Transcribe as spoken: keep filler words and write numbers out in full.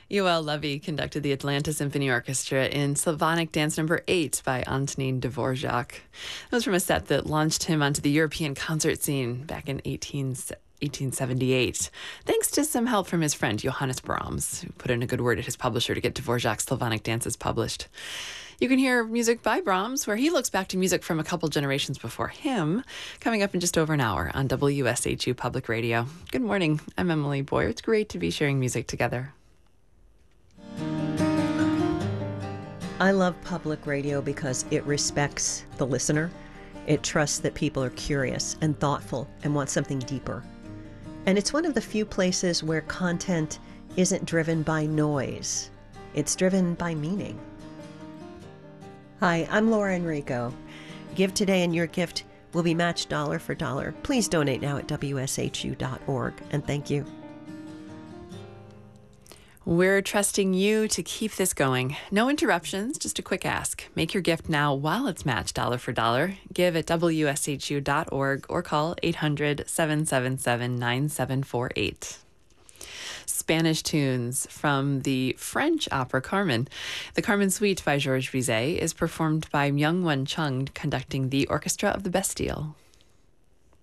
Joel Levy conducted the Atlanta Symphony Orchestra in Slavonic Dance Number eight by Antonin Dvorak. It was from a set that launched him onto the European concert scene back in eighteen seventy-eight, thanks to some help from his friend Johannes Brahms, who put in a good word at his publisher to get Dvorak's Slavonic dances published. You can hear music by Brahms, where he looks back to music from a couple generations before him, coming up in just over an hour on W S H U Public Radio. Good morning. I'm Emily Boyer. It's great to be sharing music together. I love public radio because it respects the listener. It trusts that people are curious and thoughtful and want something deeper. And it's one of the few places where content isn't driven by noise. It's driven by meaning. Hi, I'm Laura Enrico. Give today and your gift will be matched dollar for dollar. Please donate now at W S H U dot org, and thank you. We're trusting you to keep this going. No interruptions, just a quick ask. Make your gift now while it's matched dollar for dollar. Give at W S H U dot org or call eight hundred, seven seven seven, nine seven four eight. Spanish tunes from the French opera Carmen. The Carmen Suite by Georges Bizet is performed by Myung-Whun Chung, conducting the Orchestra of the Bastille.